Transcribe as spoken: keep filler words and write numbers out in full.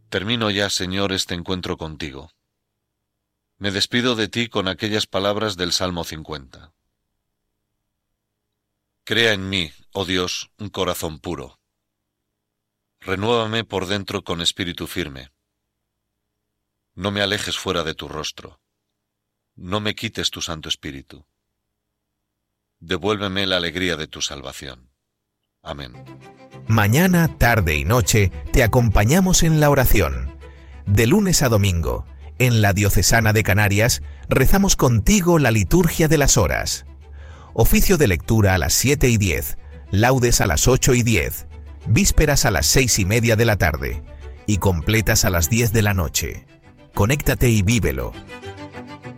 Termino ya, Señor, este encuentro contigo. Me despido de ti con aquellas palabras del Salmo cincuenta. Crea en mí, oh Dios, un corazón puro. Renuévame por dentro con espíritu firme. No me alejes fuera de tu rostro. No me quites tu Santo Espíritu. Devuélveme la alegría de tu salvación. Amén. Mañana, tarde y noche te acompañamos en la oración. De lunes a domingo, en la Diocesana de Canarias, rezamos contigo la liturgia de las horas. Oficio de lectura a las siete y diez, laudes a las ocho y diez, vísperas a las seis y media de la tarde y completas a las diez de la noche. Conéctate y vívelo.